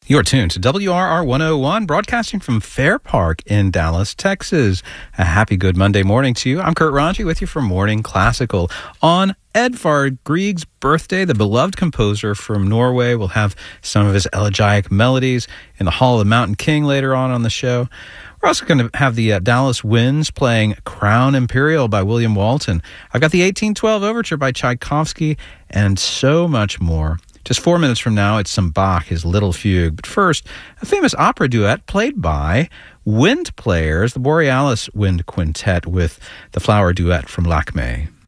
You're tuned to WRR 101, broadcasting from Fair Park in Dallas, Texas. A happy good Monday morning to you. I'm Kurt Ranji with you for Morning Classical. On Edvard Grieg's birthday, the beloved composer from Norway will have some of his elegiac melodies in the Hall of the Mountain King later on the show. We're also going to have the Dallas Winds playing Crown Imperial by William Walton. I've got the 1812 Overture by Tchaikovsky and so much more. Just 4 minutes from now, it's some Bach, his Little Fugue. But first, a famous opera duet played by wind players, the Borealis Wind Quintet with the Flower Duet from Lakmé.